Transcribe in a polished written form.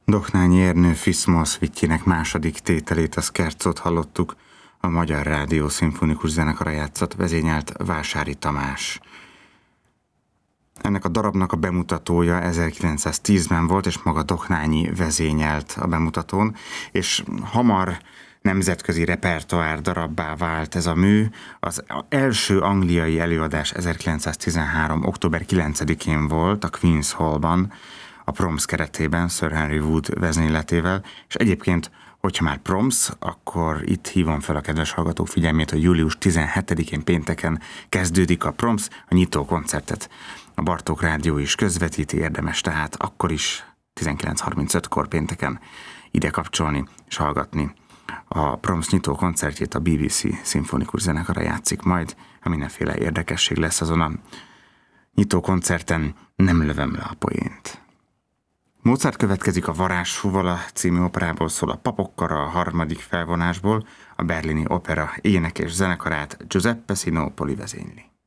Doknányi Ernő Fiszmo szvitjének második tételét, a Scherzót hallottuk, a Magyar Rádió Szimfonikus Zenekara játszott, vezényelt Vásári Tamás. Ennek a darabnak a bemutatója 1910-ben volt, és maga Doknányi vezényelt a bemutatón, és hamar nemzetközi repertoár darabbá vált ez a mű. Az első angliai előadás 1913. október 9-én volt a Queen's Hallban, a Proms keretében, Sir Henry Wood vezényletével, és egyébként, hogyha már Proms, akkor itt hívom fel a kedves hallgatók figyelmét, hogy július 17-én pénteken kezdődik a Proms, a nyitó koncertet a Bartók Rádió is közvetíti, érdemes tehát akkor is 19:35-kor pénteken ide kapcsolni és hallgatni. A Proms nyitó koncertjét a BBC Szimfonikus Zenekara játszik majd, ha mindenféle érdekesség lesz azon a nyitó koncerten, nem lövöm le a poént. Mozart következik, a Varázsfuvala című operából szól, a Papokkara a harmadik felvonásból, a Berlini Opera énekes zenekarát Giuseppe Sinopoli vezényli.